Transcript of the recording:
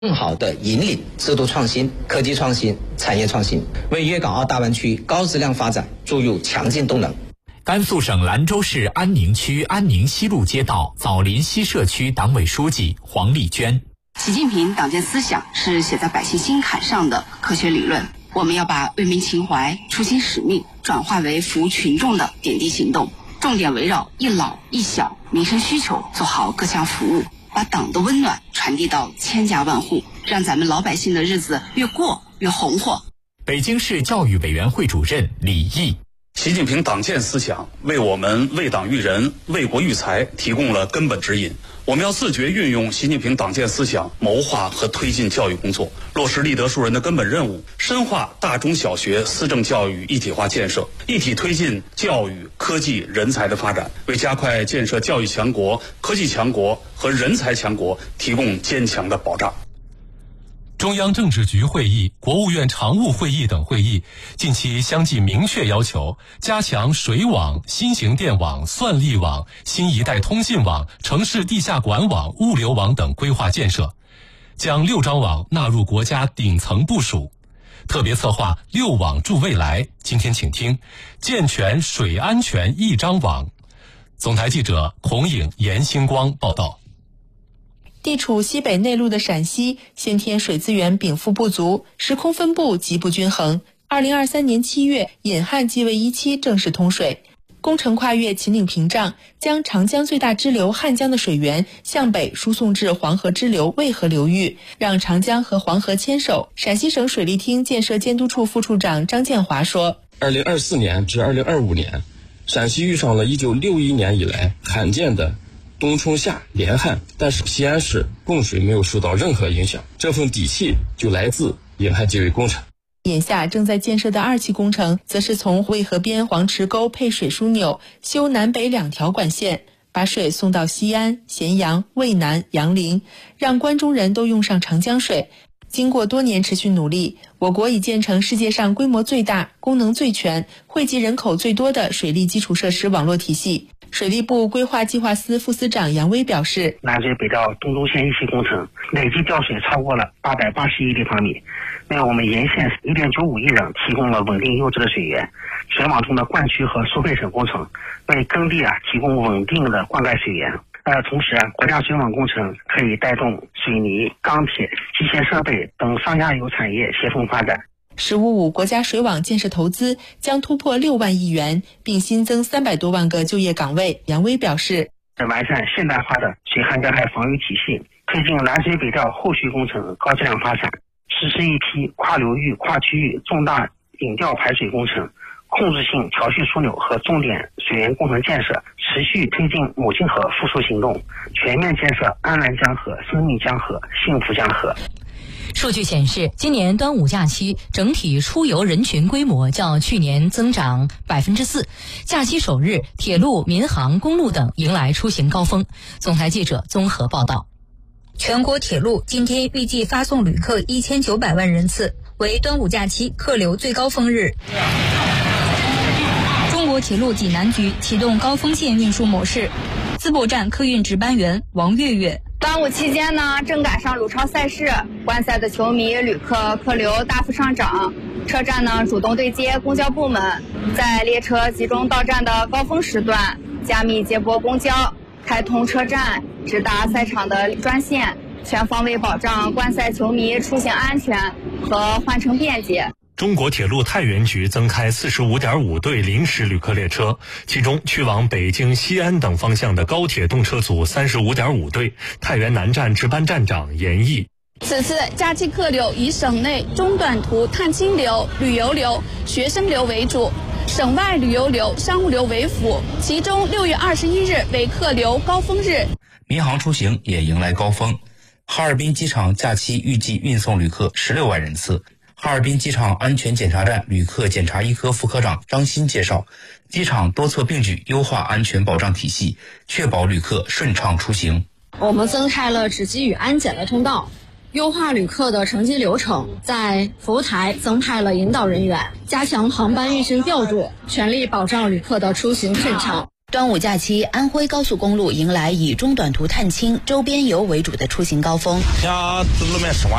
更好地引领制度创新、科技创新、产业创新，为粤港澳大湾区高质量发展注入强劲动能。 甘肃省兰州市安宁区安宁西路街道枣林西社区党委书记黄丽娟。 习近平党建思想是写在百姓心坎上的科学理论，我们要把为民情怀、初心使命转化为服务群众的点滴行动，重点围绕一老一小民生需求做好各项服务，把党的温暖传递到千家万户，让咱们老百姓的日子越过越红火。 北京市教育委员会主任李毅。 习近平党建思想为我们为党育人、为国育才提供了根本指引。我们要自觉运用习近平党建思想，谋划和推进教育工作，落实立德树人的根本任务，深化大中小学思政教育一体化建设，一体推进教育、科技、人才的发展，为加快建设教育强国、科技强国和人才强国提供坚强的保障。 中央政治局会议、国务院常务会议等会议近期相继明确要求加强水网、新型电网、算力网、新一代通信网、城市地下管网、物流网等规划建设，将6张网纳入国家顶层部署。特别策划6网助未来，今天请听健全水安全1张网。总台记者孔颖、严星光报道。 地处西北内陆的陕西，先天水资源禀赋不足，时空分布极不均衡。2023年7月，引汉济渭1期正式通水，工程跨越秦岭屏障，将长江最大支流汉江的水源向北输送至黄河支流渭河流域，让长江和黄河牵手。陕西省水利厅建设监督处副处长张建华说 ：2024年至2025年，陕西遇上了1961年以来罕见的冬冲夏连旱，但是西安市供水没有受到任何影响，这份底气就来自引汉济渭工程。 眼下正在建设的2期工程，则是从渭河边黄池沟配水枢纽，修南北2条管线，把水送到西安、咸阳、渭南、杨凌，让关中人都用上长江水。经过多年持续努力，我国已建成世界上规模最大、功能最全、惠及人口最多的水利基础设施网络体系。水利部规划计划司副司长杨威表示， 南水北调东中线1期工程累计调水超过了880亿立方米，为我们沿线1.95亿人提供了稳定优质的水源。全网中的灌区和输配省工程为耕地提供稳定的灌溉水源。同时国家水网工程可以带动水泥、钢铁、机械设备等上下游产业协同发展。 “15+5”国家水网建设投资将突破6万亿元，并新增300多万个就业岗位。杨威表示， 完善现代化的水旱灾害防御体系，推进南水北调后续工程高质量发展，实施一批跨流域、跨区域重大引调排水工程，控制性调蓄枢纽和重点水源工程建设，持续推进母亲河复苏行动，全面建设安澜江河、生命江河、幸福江河。 数据显示，今年端午假期整体出游人群规模较去年增长4%。假期首日，铁路、民航、公路等迎来出行高峰。总台记者综合报道。 全国铁路今天预计发送旅客1900万人次，为端午假期客流最高峰日。中国铁路济南局启动高峰线运输模式，淄博站客运值班员王月月。 端午期间呢，正赶上鲁超赛事，观赛的球迷、旅客客流大幅上涨。车站呢主动对接公交部门，在列车集中到站的高峰时段，加密接驳公交，开通车站直达赛场的专线，全方位保障观赛球迷出行安全和换乘便捷。 中国铁路太原局增开45.5对临时旅客列车，其中去往北京、西安等方向的高铁动车组35.5对。太原南站值班站长严毅： 此次假期客流以省内中短途探亲流、旅游流、学生流为主，省外旅游流、商务流为辅。其中6月21日为客流高峰日。 民航出行也迎来高峰，哈尔滨机场假期预计运送旅客16万人次。哈尔滨机场安全检查站旅客检查一科副科长张鑫介绍，机场多策并举优化安全保障体系，确保旅客顺畅出行。 我们增开了值机与安检的通道，优化旅客的乘机流程，在服务台增派了引导人员，加强航班运行调度，全力保障旅客的出行顺畅。 端午假期，安徽高速公路迎来以中短途探亲、周边游为主的出行高峰。 像路面湿滑